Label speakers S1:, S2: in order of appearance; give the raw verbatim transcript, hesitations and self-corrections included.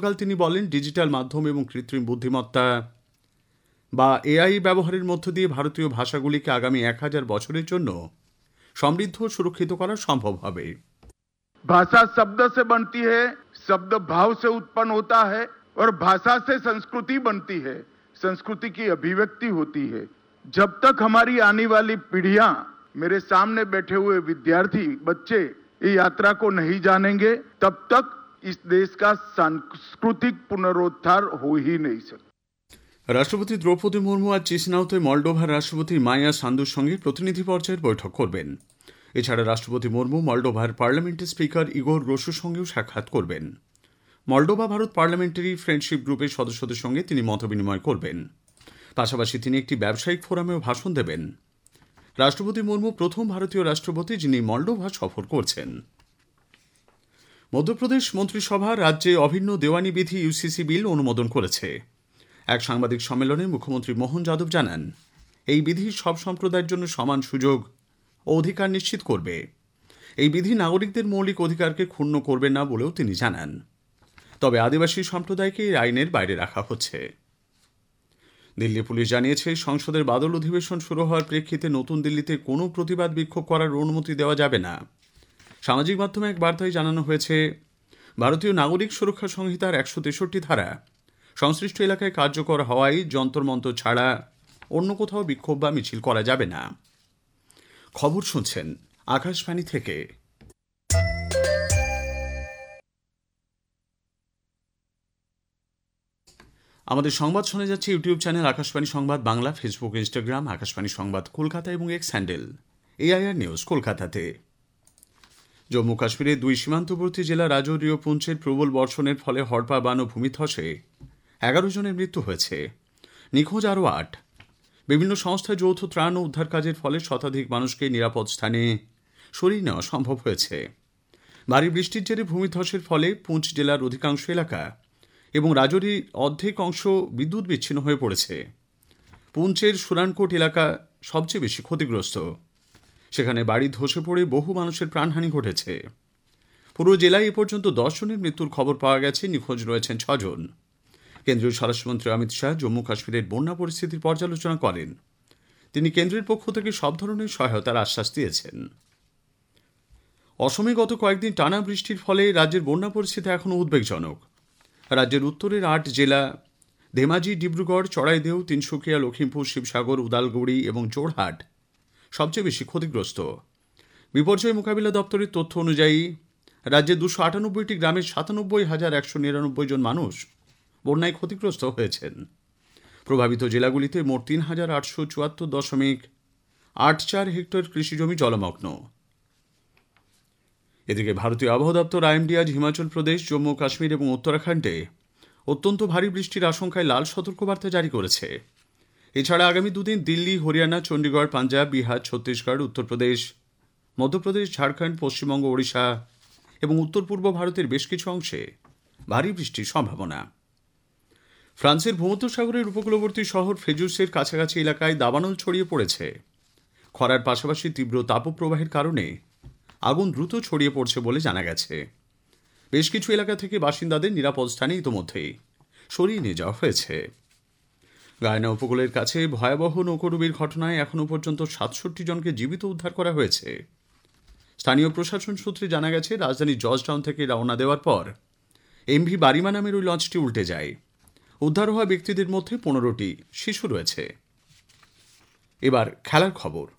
S1: গতকাল তিনি বলেন, ডিজিটাল মাধ্যম এবং কৃত্রিম বুদ্ধিমত্তা বা এআই ব্যবহারের মধ্য দিয়ে ভারতীয় ভাষাগুলিকে আগামী এক হাজার বছরের জন্য সমৃদ্ধ ও সুরক্ষিত করা সম্ভব হবে।
S2: भाषा शब्द से बनती है, शब्द भाव से उत्पन्न होता है और भाषा से संस्कृति बनती है, संस्कृति की अभिव्यक्ति होती है। जब तक हमारी आने वाली पीढ़ियां, मेरे सामने बैठे हुए विद्यार्थी बच्चे ये यात्रा को नहीं जानेंगे, तब तक इस देश का सांस्कृतिक पुनरुद्धार हो ही नहीं सकता।
S1: রাষ্ট্রপতি দ্রৌপদী মুর্মু আজ চিসনাউতে মলডোভার রাষ্ট্রপতি মায়া সান্দুর সঙ্গে প্রতিনিধি পর্যায়ের বৈঠক করবেন। এছাড়া রাষ্ট্রপতি মুর্মু মলডোভার পার্লামেন্টের স্পিকার ইগোর গ্রোসুর সঙ্গেও সাক্ষাৎ করবেন। মলডোভা ভারত পার্লামেন্টারি ফ্রেন্ডশিপ গ্রুপের সদস্যদের সঙ্গে তিনি মতবিনিময় করবেন। পাশাপাশি তিনি একটি ব্যবসায়িক ফোরামেও ভাষণ দেবেন। রাষ্ট্রপতি মুর্মু প্রথম ভারতীয় রাষ্ট্রপতি যিনি মলডোভা সফর করছেন। মধ্যপ্রদেশ মন্ত্রিসভা রাজ্যে অভিন্ন দেওয়ানি বিধি ইউসিসি বিল অনুমোদন করেছে। এক সাংবাদিক সম্মেলনে মুখ্যমন্ত্রী মোহন যাদব জানান, এই বিধি সব সম্প্রদায়ের জন্য সমান সুযোগ ও অধিকার নিশ্চিত করবে। এই বিধি নাগরিকদের মৌলিক অধিকারকে ক্ষুণ্ণ করবে না বলেও তিনি জানান। তবে আদিবাসী সম্প্রদায়কে এই আইনের বাইরে রাখা হচ্ছে। দিল্লি পুলিশ জানিয়েছে, সংসদের বাদল অধিবেশন শুরু হওয়ার প্রেক্ষিতে নতুন দিল্লিতে কোনো প্রতিবাদ বিক্ষোভ করার অনুমতি দেওয়া যাবে না। সামাজিক মাধ্যমে এক বার্তায় জানানো হয়েছে, ভারতীয় নাগরিক সুরক্ষা সংহিতার একশো তেষট্টি ধারা সংশ্লিষ্ট এলাকায় কার্যকর হওয়ায় যন্তর মন্তর ছাড়া অন্য কোথাও বিক্ষোভ বা মিছিল করা যাবে না। খবর শুনছেন আকাশবাণী থেকে। আমাদের সংবাদ শোনা যাচ্ছে ইউটিউব চ্যানেল আকাশবাণী সংবাদ বাংলা, ফেসবুক, ইনস্টাগ্রাম, আকাশবাণী সংবাদ কলকাতা এবং এক্স হ্যান্ডেল এআইআর নিউজ কলকাতাতে। জম্মু কাশ্মীরের দুই সীমান্তবর্তী জেলা রাজৌরি ও পুঞ্চের প্রবল বর্ষণের ফলে হড়পা বান ও ভূমিধসে এগারো জনের মৃত্যু হয়েছে, নিখোঁজ আরও আট। বিভিন্ন সংস্থার যৌথ ত্রাণ ও উদ্ধার কাজের ফলে শতাধিক মানুষকে নিরাপদ স্থানে সরিয়ে নেওয়া সম্ভব হয়েছে। ভারী বৃষ্টির জেরে ভূমিধসের ফলে পুঞ্চ জেলার অধিকাংশ এলাকা এবং রাজৌরির অর্ধেক অংশ বিদ্যুৎ বিচ্ছিন্ন হয়ে পড়েছে। পুঞ্চের সুরানকোট এলাকা সবচেয়ে বেশি ক্ষতিগ্রস্ত। সেখানে বাড়ি ধসে পড়ে বহু মানুষের প্রাণহানি ঘটেছে। পুরো জেলায় এ পর্যন্ত দশ জনের মৃত্যুর খবর পাওয়া গেছে, নিখোঁজ রয়েছেন ছজন। কেন্দ্রীয় স্বরাষ্ট্রমন্ত্রী অমিত শাহ জম্মু কাশ্মীরের বন্যা পরিস্থিতির পর্যালোচনা করেন। তিনি কেন্দ্রের পক্ষ থেকে সব ধরনের সহায়তার আশ্বাস দিয়েছেন। অসমে গত কয়েকদিন টানা বৃষ্টির ফলে রাজ্যের বন্যা পরিস্থিতি এখনও উদ্বেগজনক। রাজ্যের উত্তরের আট জেলা ধেমাজি, ডিব্রুগড়, চড়াইদেউ, তিনসুকিয়া, লখিমপুর, শিবসাগর, উদালগুড়ি এবং জোরহাট সবচেয়ে বেশি ক্ষতিগ্রস্ত। বিপর্যয় মোকাবিলা দপ্তরের তথ্য অনুযায়ী রাজ্যে দুশো আটানব্বইটি গ্রামের সাতানব্বই হাজার একশো নিরানব্বই জন মানুষ বন্যায় ক্ষতিগ্রস্ত হয়েছেন। প্রভাবিত জেলাগুলিতে মোট তিন হাজার আটশো চুয়াত্তর দশমিক আট চার হেক্টর কৃষিজমি জলমগ্ন। এদিকে ভারতীয় আবহাওয়া দপ্তর আইএমডি আজ হিমাচল প্রদেশ, জম্মু কাশ্মীর এবং উত্তরাখণ্ডে অত্যন্ত ভারী বৃষ্টির আশঙ্কায় লাল সতর্কবার্তা জারি করেছে। এছাড়া আগামী দুদিন দিল্লি, হরিয়ানা, চণ্ডীগড়, পাঞ্জাব, বিহার, ছত্তিশগড়, উত্তরপ্রদেশ, মধ্যপ্রদেশ, ঝাড়খণ্ড, পশ্চিমবঙ্গ, ওড়িশা এবং উত্তর পূর্ব ভারতের বেশ কিছু অংশে ভারী বৃষ্টির সম্ভাবনা। ফ্রান্সের ভূমধ্যসাগরের উপকূলবর্তী শহর ফেজুসের কাছাকাছি এলাকায় দাবানল ছড়িয়ে পড়েছে। খরার পাশাপাশি তীব্র তাপপ্রবাহের কারণে আগুন দ্রুত ছড়িয়ে পড়ছে বলে জানা গেছে। বেশ কিছু এলাকা থেকে বাসিন্দাদের নিরাপদ স্থানে ইতোমধ্যেই সরিয়ে নিয়ে যাওয়া হয়েছে। গায়না উপকূলের কাছে ভয়াবহ নৌকোডুবির ঘটনায় এখনও পর্যন্ত সাতষট্টি জনকে জীবিত উদ্ধার করা হয়েছে। স্থানীয় প্রশাসন সূত্রে জানা গেছে, রাজধানী জর্জটাউন থেকে রওনা দেওয়ার পর এমভি বারিমা নামের ওই লঞ্চটি উল্টে যায়। উদ্ধার হওয়া ব্যক্তিদের মধ্যে পনেরোটি শিশু রয়েছে। এবার খেলার খবর।